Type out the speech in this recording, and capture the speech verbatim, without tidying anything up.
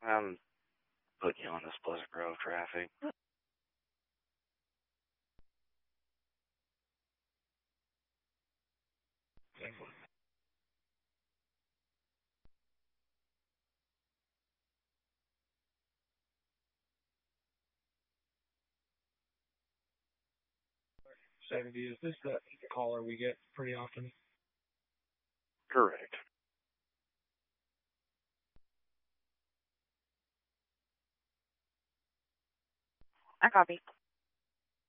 I'm putting you on this Pleasant Grove traffic. seventy, is this the caller we get pretty often? Correct. I copy.